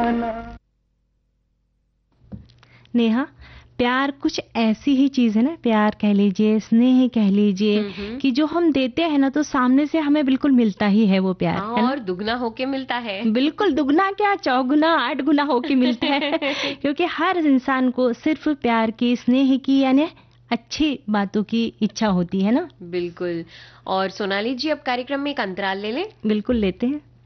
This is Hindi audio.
नेहा, प्यार कुछ ऐसी ही चीज है ना, प्यार कह लीजिए, स्नेह कह लीजिए, कि जो हम देते हैं ना तो सामने से हमें बिल्कुल मिलता ही है वो प्यार, है ना? और दुगना होके मिलता है। बिल्कुल, दुगना क्या, चौगुना, 8 गुना होके मिलता है। क्योंकि हर इंसान को सिर्फ प्यार की, स्नेह की, यानी अच्छी बातों की इच्छा होती है ना। बिल्कुल। और सोनाली जी, अब कार्यक्रम में एक अंतराल ले लें। बिल्कुल लेते हैं।